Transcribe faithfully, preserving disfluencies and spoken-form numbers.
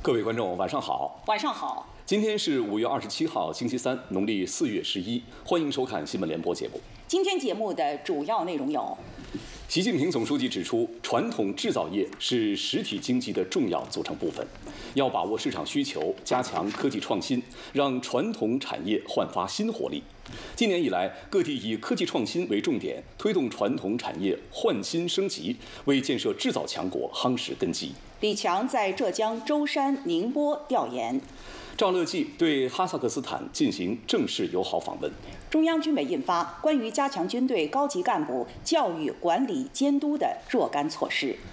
各位观众，晚上好。 晚上好。 今天是五月二十七号，星期三，农历四月十一。欢迎收看新闻联播节目。 今天节目的主要内容有： 习近平总书记指出，传统制造业是实体经济的重要组成部分，要把握市场需求，加强科技创新，让传统产业焕发新活力。今年以来，各地以科技创新为重点，推动传统产业焕新升级，为建设制造强国夯实根基。 李强在浙江舟山、宁波调研。 赵乐际对哈萨克斯坦进行正式友好访问。 中央军委印发关于加强军队高级干部教育、管理、监督的若干措施。